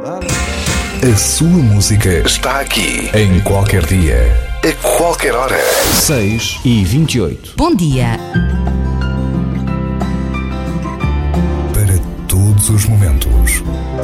A sua música está aqui. Em qualquer dia, a qualquer hora. 6h28. Bom dia. Para todos os momentos,